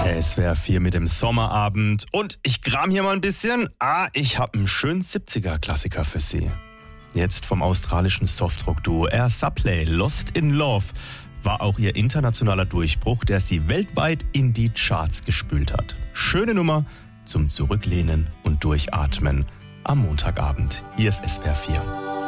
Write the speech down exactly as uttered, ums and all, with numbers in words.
Es wäre vier mit dem Sommerabend und ich kram hier mal ein bisschen. Ah, ich habe einen schönen siebziger-Klassiker für Sie. Jetzt vom australischen Softrock-Duo Air Supply, Lost in Love, war auch ihr internationaler Durchbruch, der sie weltweit in die Charts gespült hat. Schöne Nummer zum Zurücklehnen und Durchatmen am Montagabend. Hier ist S W R vier.